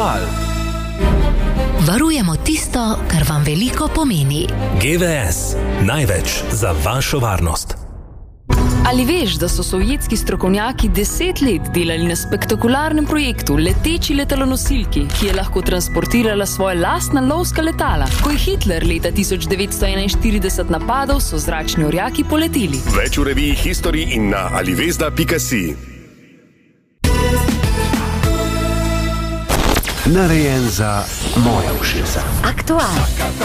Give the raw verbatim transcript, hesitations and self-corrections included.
Aktual. Varujemo tisto, kar vam veliko pomeni. G V S. Največ za vašo varnost. Ali veš, da so sovjetski strokovnjaki deset let delali na spektakularnem projektu leteči letalonosilki, ki je lahko transportirala svoje lastna lovska letala? Ko je Hitler leta tisoč devetsto enainštirideset napadal, so zračni orjaki poleteli. Več v reviji History in na alivezda pika si. Narejen za moje ušesa. Aktual.